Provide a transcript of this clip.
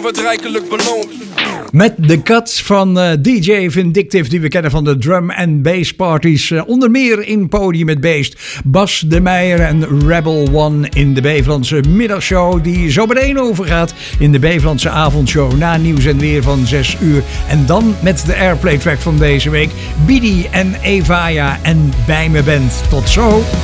wordt rijkelijk beloond. Met de cuts van DJ Vindictive die we kennen van de drum and bass parties. Onder meer in Podium met Beest. Bas de Meijer en Rebel One in de Bevelandse middagshow. Die zo meteen overgaat in de Bevelandse avondshow. Na nieuws en weer van 6 uur. En dan met de airplay track van deze week. Bidi en Evaya en Bij Me Bent. Tot zo.